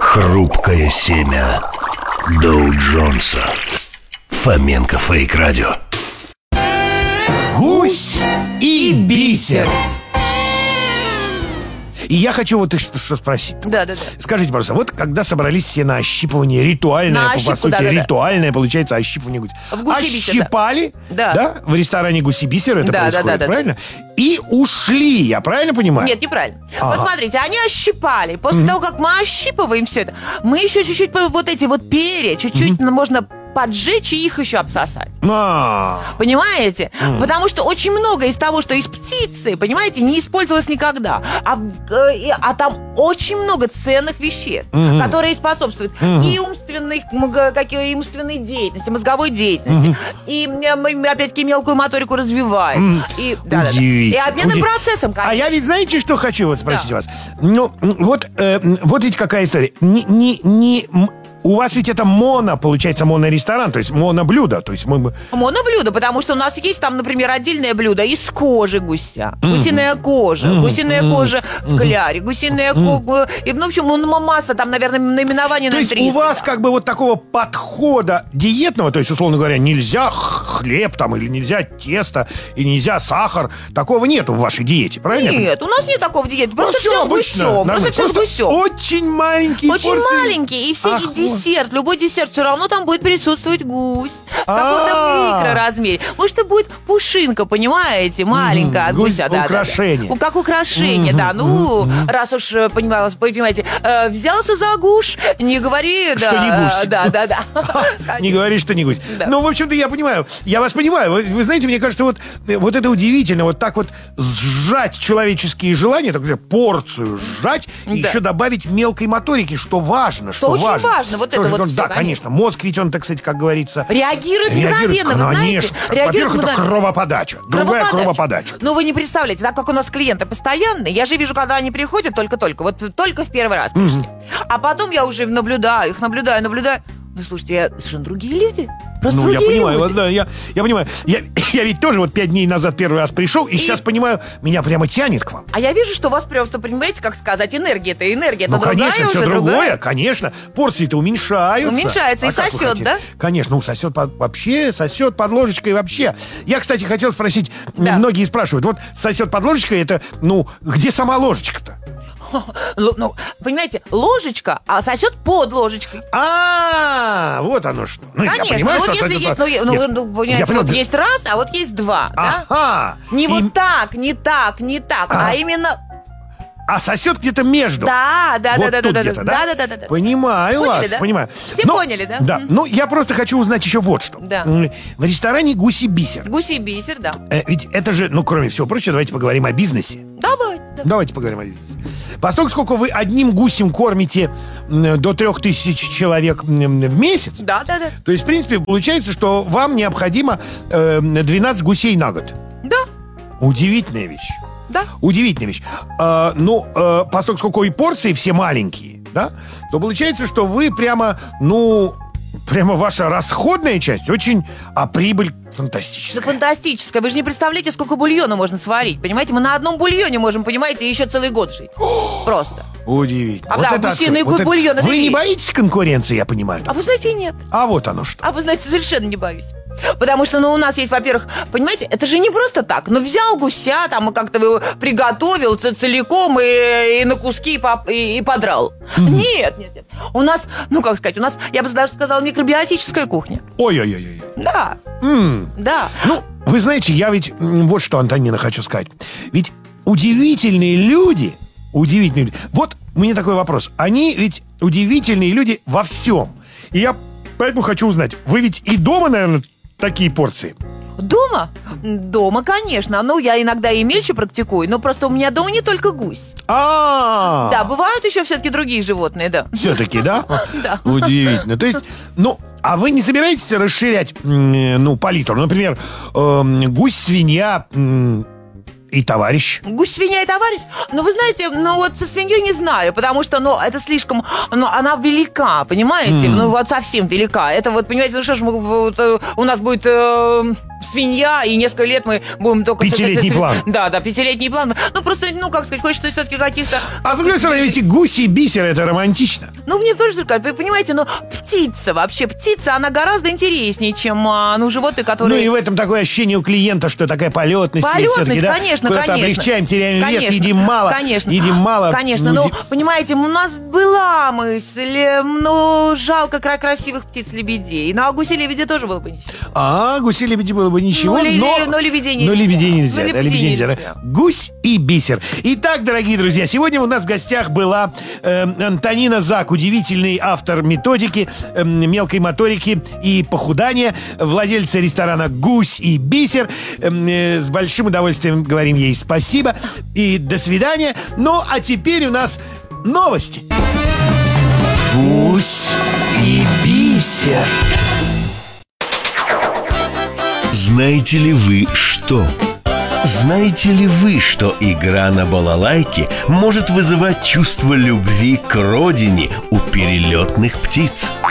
Хрупкое семя Доу Джонса. Фоменко Фейк Радио. Гусь и бисер. И я хочу вот что спросить. Да. Скажите, пожалуйста, вот когда собрались все на ощипывание ритуальное, На ощипку, по сути, да. ритуальное, получается, ощипывание гусь. В гуси-бисер, Ощипали, да, в ресторане гуси-бисер это происходит, правильно? И ушли, я правильно понимаю? Нет, неправильно. Вот смотрите, они ощипали. После того, как мы ощипываем все это, мы еще чуть-чуть вот эти вот перья, чуть-чуть можно поджечь и их еще обсосать. Понимаете? Потому что очень много из того, что из птицы, понимаете, не использовалось никогда. А там очень много ценных веществ, которые способствуют и умственной деятельности, мозговой деятельности, и опять-таки мелкую моторику развиваем. И обменным процессом, конечно. А я ведь знаете, что хочу вот спросить вас? Ну, вот ведь какая история. У вас ведь это получается, моноресторан, то есть моноблюдо. То есть Моноблюдо, потому что у нас есть там, например, отдельное блюдо из кожи гуся. Гусиная кожа, гусиная кожа в кляре, гусиная кожа. И, в общем, масса там, наверное, наименований на 300. То есть у вас как бы вот такого подхода диетного, то есть, условно говоря, нельзя хлеб там, или нельзя тесто, и нельзя сахар. Такого нет в вашей диете, правильно? Нет, у нас нет такого диеты. Просто все с гусем. Просто все с гусем. Очень маленькие порции. Очень маленькие. И все десерт, любой десерт, все равно там будет присутствовать гусь. В каком-то микроразмере. Может, это будет пушинка, понимаете, маленькая от гуся. Украшение. Как украшение, да. Ну, раз уж, понимаете, взялся за гусь, не говори... Что не гусь. Да. Не говори, что не гусь. Ну, в общем-то, я понимаю. Я вас понимаю. Вы знаете, мне кажется, вот это удивительно. Вот так вот сжать человеческие желания, такую порцию сжать, и еще добавить мелкой моторики, что важно. Что очень важно. Вот это вот все, да, конечно. Мозг ведь он, так сказать, как говорится... Реагирует мгновенно, вы знаете. Во-первых, это кровоподача. Другая кровоподача. Ну, вы не представляете, так как у нас клиенты постоянные, я же вижу, когда они приходят только-только, вот только в первый раз пришли. А потом я уже наблюдаю. Ну, слушайте, совершенно другие люди. Просто другие я понимаю люди. вас, да, я понимаю. Я ведь тоже вот 5 дней назад первый раз пришел, и сейчас понимаю, меня прямо тянет к вам. А я вижу, что у вас просто, понимаете, как сказать, энергия, это ну, конечно, все другое, конечно. Порции-то уменьшаются. Уменьшаются, и сосет, да? Конечно, сосет сосет под ложечкой вообще. Я, кстати, хотел спросить, многие спрашивают, вот сосет под ложечкой, это, где сама ложечка-то? Ну, понимаете, ложечка, а сосет под ложечкой. Вот оно что. Конечно, я понимаю, что если есть, понимаете, вот есть раз, а вот есть два, да? Не вот так, не так, а именно... А сосет где-то между. Да. Понимаю вас, понимаю. Все поняли, да? Да. Ну, я просто хочу узнать еще вот что. Да. В ресторане «Гуси-бисер». Гуси-бисер, да. Ведь это же, кроме всего прочего, давайте поговорим о бизнесе. Давайте поговорим о бизнесе. Поскольку вы одним гусем кормите до 3000 человек в месяц, да. то есть, в принципе, получается, что вам необходимо 12 гусей на год. Да. Удивительная вещь. Да. Удивительная вещь. Поскольку и порции все маленькие, да, то получается, что вы прямо ваша расходная часть очень, а прибыль фантастическая. Да, фантастическая. Вы же не представляете, сколько бульона можно сварить. Понимаете, мы на одном бульоне можем, понимаете, еще целый год жить. Просто. Удивительно. Гусиный бульон. Вы не боитесь конкуренции, я понимаю? А вы знаете, нет. А вот оно что. А вы знаете, совершенно не боюсь. Потому что, у нас есть, во-первых, понимаете, это же не просто так. Взял гуся, и как-то его приготовил целиком и на куски и подрал. Нет. У нас, я бы даже сказала, микробиотическая кухня. Ой-ой-ой. Да. Да. Вы знаете, я ведь вот что, Антонина, хочу сказать. Ведь удивительные люди. Вот у меня такой вопрос. Они ведь удивительные люди во всем. И я поэтому хочу узнать, вы ведь и дома, наверное, такие порции? Дома? Дома, конечно. Я иногда и мельче практикую, но просто у меня дома не только гусь. Да, бывают еще все-таки другие животные, да. Все-таки, да? Да. Удивительно. То есть, а вы не собираетесь расширять, палитру? Например, гусь, свинья, и товарищ. Гусь, свинья и товарищ? Ну, вы знаете, вот со свиньей не знаю, потому что, это слишком, она велика, понимаете? Вот совсем велика. Это вот, понимаете, что ж у нас будет свинья, и несколько лет мы будем только... Пятилетний план. Да, пятилетний план. Просто, как сказать, хочется все-таки каких-то... А с другой стороны, ведь гуси и бисер, это романтично. Мне тоже, вы понимаете, птица, она гораздо интереснее, чем животные, которые... И в этом такое ощущение у клиента, что такая полетность. Полетность, конечно. Облегчаем, теряем вес, едим мало. Конечно, понимаете, у нас была мысль, жалко красивых птиц-лебедей. А гуси-лебеди тоже было бы ничего. Гуси-лебеди было бы ничего, но лебедей нельзя. Лебедей нельзя. Гусь и бисер. Итак, дорогие друзья, сегодня у нас в гостях была Антонина Зак, удивительный автор методики мелкой моторики и похудания, владельца ресторана «Гусь и бисер». С большим удовольствием говорим ей спасибо и до свидания. А теперь у нас новости. Гусь и бисер. Знаете ли вы что? Знаете ли вы, что игра на балалайке может вызывать чувство любви к родине у перелетных птиц?